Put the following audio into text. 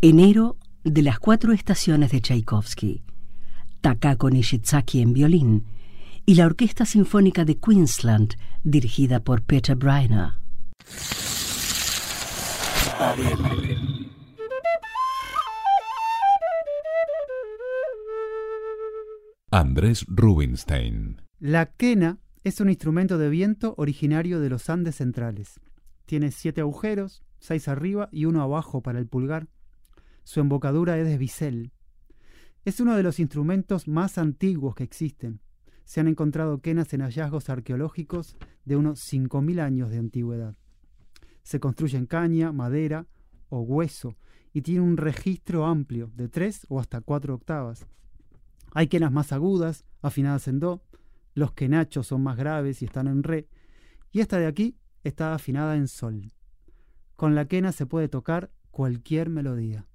Enero de las 4 estaciones de Tchaikovsky, Takako Nishizaki en violín y la Orquesta Sinfónica de Queensland, dirigida por Peter Breiner. Andrés Rubinstein. La quena es un instrumento de viento originario de los Andes centrales. Tiene 7 agujeros, 6 arriba y 1 abajo para el pulgar. Su embocadura es de bisel. Es uno de los instrumentos más antiguos que existen. Se han encontrado quenas en hallazgos arqueológicos de unos 5.000 años de antigüedad. Se construye en caña, madera o hueso y tiene un registro amplio de 3 o hasta 4 octavas. Hay quenas más agudas, afinadas en do, los quenachos son más graves y están en re, y esta de aquí está afinada en sol. Con la quena se puede tocar cualquier melodía.